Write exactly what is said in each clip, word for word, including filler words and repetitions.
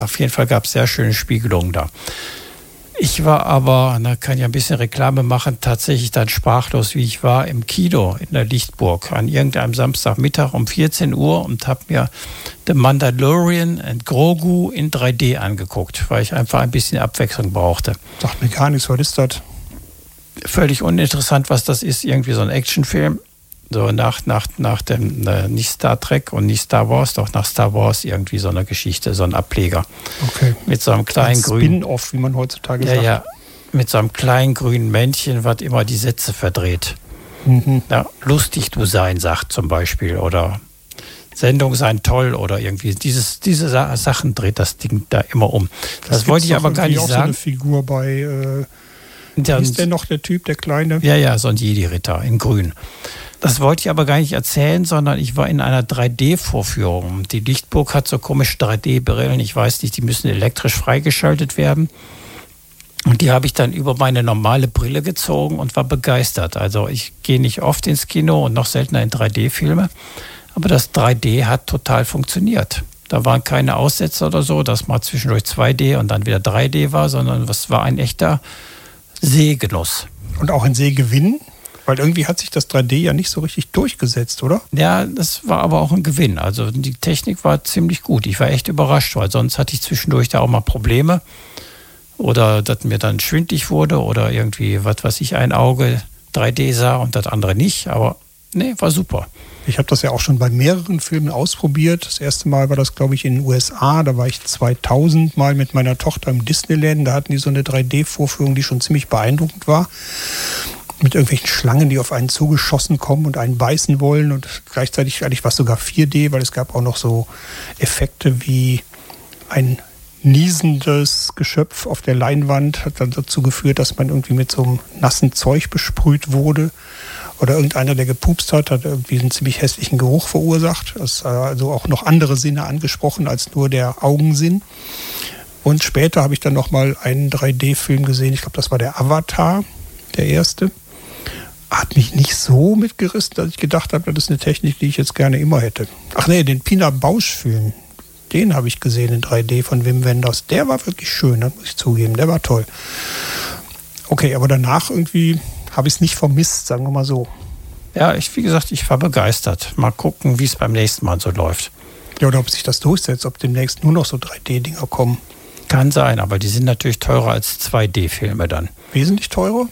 Auf jeden Fall gab es sehr schöne Spiegelungen da. Ich war aber, da kann ich ein bisschen Reklame machen, tatsächlich dann sprachlos, wie ich war, im Kino in der Lichtburg an irgendeinem Samstagmittag um vierzehn Uhr und habe mir The Mandalorian and Grogu in drei D angeguckt, weil ich einfach ein bisschen Abwechslung brauchte. Sagt mir gar nichts, was ist das? Völlig uninteressant, was das ist, irgendwie so ein Actionfilm. So nach, nach, nach dem, äh, nicht Star Trek und nicht Star Wars, doch nach Star Wars irgendwie so eine Geschichte, so ein Ableger. Okay. Mit so einem kleinen ein grünen... Spin-off, wie man heutzutage ja, sagt. Ja, mit so einem kleinen grünen Männchen, was immer die Sätze verdreht. Mhm. Ja, lustig du sein, sagt zum Beispiel. Oder Sendung sein toll oder irgendwie. Dieses, diese Sa- Sachen dreht das Ding da immer um. Das, das wollte ich aber gar nicht auch sagen. So eine Figur bei... Äh, ja, ist der noch der Typ, der Kleine? Ja, ja, so ein Jedi-Ritter in grün. Das wollte ich aber gar nicht erzählen, sondern ich war in einer drei D-Vorführung. Die Lichtburg hat so komische drei D-Brillen, ich weiß nicht, die müssen elektrisch freigeschaltet werden. Und die habe ich dann über meine normale Brille gezogen und war begeistert. Also ich gehe nicht oft ins Kino und noch seltener in drei D-Filme, aber das drei D hat total funktioniert. Da waren keine Aussetzer oder so, dass mal zwischendurch zwei D und dann wieder drei D war, sondern es war ein echter Sehgenuss. Und auch ein Sehgewinn? Weil irgendwie hat sich das drei D ja nicht so richtig durchgesetzt, oder? Ja, das war aber auch ein Gewinn. Also die Technik war ziemlich gut. Ich war echt überrascht, weil sonst hatte ich zwischendurch da auch mal Probleme. Oder dass mir dann schwindlig wurde oder irgendwie, was weiß ich, ein Auge drei D sah und das andere nicht. Aber nee, war super. Ich habe das ja auch schon bei mehreren Filmen ausprobiert. Das erste Mal war das, glaube ich, in den U S A. Da war ich zweitausend mal mit meiner Tochter im Disneyland. Da hatten die so eine drei D-Vorführung, die schon ziemlich beeindruckend war. Mit irgendwelchen Schlangen, die auf einen zugeschossen kommen und einen beißen wollen. Und gleichzeitig eigentlich war es sogar vier D, weil es gab auch noch so Effekte wie ein niesendes Geschöpf auf der Leinwand. Hat dann dazu geführt, dass man irgendwie mit so einem nassen Zeug besprüht wurde. Oder irgendeiner, der gepupst hat, hat irgendwie einen ziemlich hässlichen Geruch verursacht. Das also auch noch andere Sinne angesprochen als nur der Augensinn. Und später habe ich dann nochmal einen drei D-Film gesehen. Ich glaube, das war der Avatar, der erste. Hat mich nicht so mitgerissen, dass ich gedacht habe, das ist eine Technik, die ich jetzt gerne immer hätte. Ach nee, den Pina Bausch-Film, den habe ich gesehen in drei D von Wim Wenders. Der war wirklich schön, das muss ich zugeben, der war toll. Okay, aber danach irgendwie habe ich es nicht vermisst, sagen wir mal so. Ja, ich, wie gesagt, ich war begeistert. Mal gucken, wie es beim nächsten Mal so läuft. Ja, oder ob sich das durchsetzt, ob demnächst nur noch so drei D-Dinger kommen. Kann sein, aber die sind natürlich teurer als zwei D-Filme dann. Wesentlich teurer?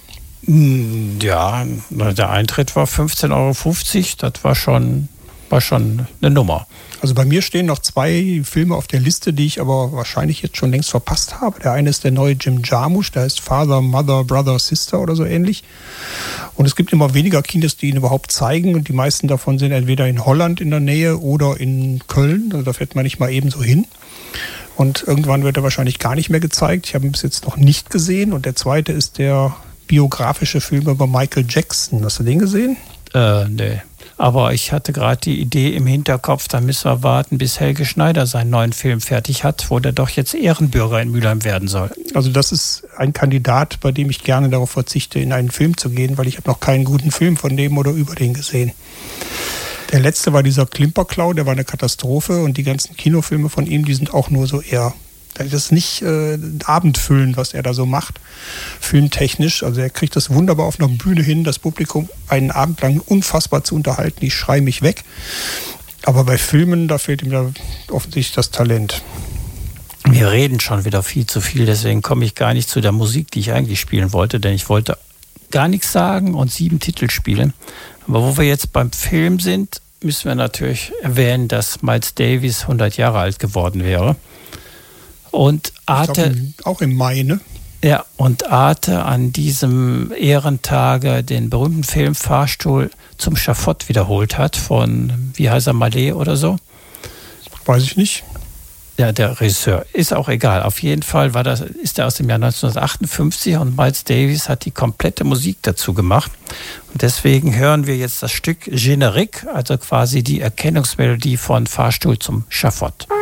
Ja, der Eintritt war fünfzehn Euro fünfzig, das war schon, war schon eine Nummer. Also bei mir stehen noch zwei Filme auf der Liste, die ich aber wahrscheinlich jetzt schon längst verpasst habe. Der eine ist der neue Jim Jarmusch, der heißt Father, Mother, Brother, Sister oder so ähnlich. Und es gibt immer weniger Kinos, die ihn überhaupt zeigen. Und die meisten davon sind entweder in Holland in der Nähe oder in Köln. Also da fährt man nicht mal eben so hin. Und irgendwann wird er wahrscheinlich gar nicht mehr gezeigt. Ich habe ihn bis jetzt noch nicht gesehen. Und der zweite ist der biografische Film über Michael Jackson. Hast du den gesehen? Äh, nee. Aber ich hatte gerade die Idee im Hinterkopf, da müssen wir warten, bis Helge Schneider seinen neuen Film fertig hat, wo der doch jetzt Ehrenbürger in Mülheim werden soll. Also das ist ein Kandidat, bei dem ich gerne darauf verzichte, in einen Film zu gehen, weil ich habe noch keinen guten Film von dem oder über den gesehen. Der letzte war dieser Klimperklau, der war eine Katastrophe und die ganzen Kinofilme von ihm, die sind auch nur so eher... Das ist nicht äh, abendfüllend, was er da so macht, filmtechnisch. Also er kriegt das wunderbar auf einer Bühne hin, das Publikum einen Abend lang unfassbar zu unterhalten. Ich schreie mich weg. Aber bei Filmen, da fehlt ihm ja offensichtlich das Talent. Wir reden schon wieder viel zu viel, deswegen komme ich gar nicht zu der Musik, die ich eigentlich spielen wollte, denn ich wollte gar nichts sagen und sieben Titel spielen. Aber wo wir jetzt beim Film sind, müssen wir natürlich erwähnen, dass Miles Davis hundert Jahre alt geworden wäre. Und Arte, glaub, auch im Mai, ne? Ja, und Arte an diesem Ehrentage den berühmten Film Fahrstuhl zum Schafott wiederholt hat von, wie heißt er, Mallet oder so? Weiß ich nicht. Ja, der Regisseur. Ist auch egal. Auf jeden Fall war das, ist er aus dem Jahr neunzehnhundertachtundfünfzig und Miles Davis hat die komplette Musik dazu gemacht. Und deswegen hören wir jetzt das Stück Générique, also quasi die Erkennungsmelodie von Fahrstuhl zum Schafott.